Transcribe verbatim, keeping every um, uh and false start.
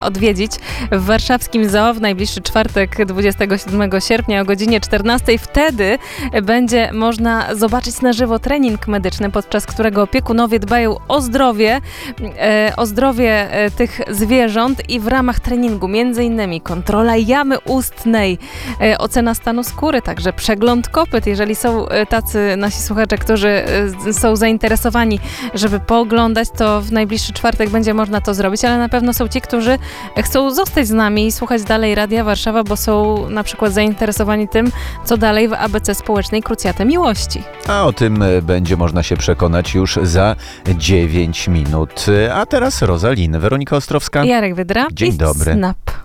odwiedzić w warszawskim Zoo w najbliższy czwartek, dwudziestego siódmego sierpnia o godzinie czternastej. Wtedy będzie można zobaczyć na żywo trening medyczny, podczas którego opiekunowie dbają o zdrowie, e, o zdrowie e, tych zwierząt i w ramach treningu między innymi kontrola jamy ustnej, e, ocena stanu skóry, także przegląd kopyt. Jeżeli są e, tacy nasi słuchacze, którzy e, są zainteresowani, żeby pooglądać, to w najbliższy czwartek będzie można to zrobić, ale na pewno są ci, którzy chcą zostać z nami i słuchać dalej Radia Warszawa, bo są na przykład zainteresowani tym, co dalej w A B C Społecznej Krucjaty Miłości. A o tym będzie można się przekonać już za dziewięć minut. A teraz Rosalin, Weronika Ostrowska. Jarek Wydra Dzień i dobry. Snap.